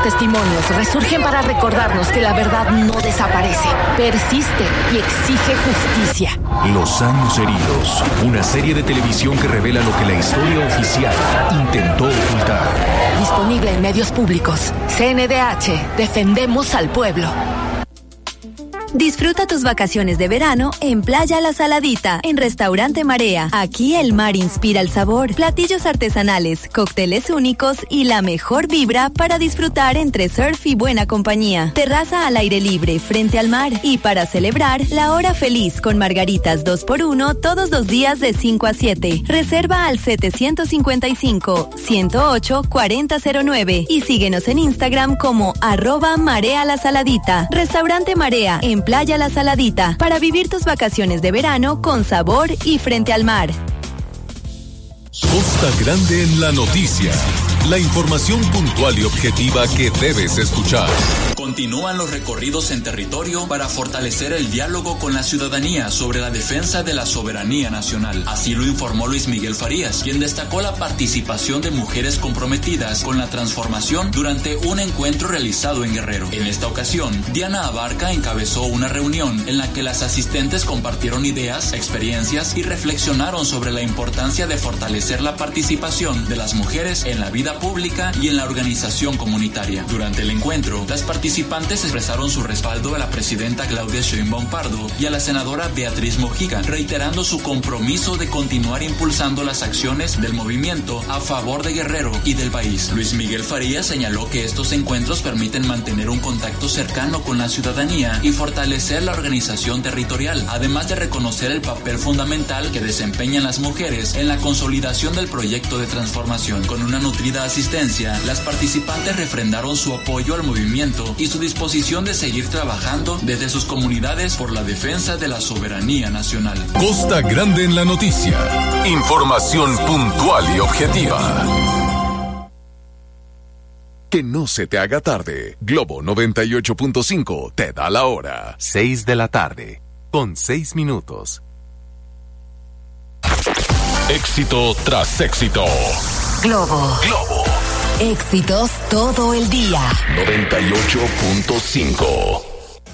testimonios resurgen para recordarnos que la verdad no desaparece, persiste y exige justicia. Los años heridos, una serie de televisión que revela lo que la historia oficial intentó ocultar. Disponible en medios públicos. CNDH, defendemos al pueblo. Disfruta tus vacaciones de verano en Playa La Saladita, en Restaurante Marea. Aquí el mar inspira el sabor, platillos artesanales, cócteles únicos y la mejor vibra para disfrutar entre surf y buena compañía. Terraza al aire libre frente al mar y para celebrar la hora feliz con margaritas 2x1 todos los días de 5 a 7. Reserva al 755-108-4009 y síguenos en Instagram como @MareaLaSaladita. Restaurante Marea en Playa La Saladita, para vivir tus vacaciones de verano con sabor y frente al mar. Costa Grande en la noticia. La información puntual y objetiva que debes escuchar. Continúan los recorridos en territorio para fortalecer el diálogo con la ciudadanía sobre la defensa de la soberanía nacional. Así lo informó Luis Miguel Farías, quien destacó la participación de mujeres comprometidas con la transformación durante un encuentro realizado en Guerrero. En esta ocasión, Diana Abarca encabezó una reunión en la que las asistentes compartieron ideas, experiencias y reflexionaron sobre la importancia de fortalecer la participación de las mujeres en la vida pública y en la organización comunitaria. Durante el encuentro, las participantes expresaron su respaldo a la presidenta Claudia Sheinbaum Pardo y a la senadora Beatriz Mojica, reiterando su compromiso de continuar impulsando las acciones del movimiento a favor de Guerrero y del país. Luis Miguel Farías señaló que estos encuentros permiten mantener un contacto cercano con la ciudadanía y fortalecer la organización territorial, además de reconocer el papel fundamental que desempeñan las mujeres en la consolidación del proyecto de transformación. Con una nutrida asistencia, las participantes refrendaron su apoyo al movimiento y su disposición de seguir trabajando desde sus comunidades por la defensa de la soberanía nacional. Costa Grande en la noticia. Información puntual y objetiva. Que no se te haga tarde. Globo 98.5 te da la hora. 6 de la tarde, con 6 minutos. Éxito tras éxito. Globo. Éxitos todo el día. 98.5.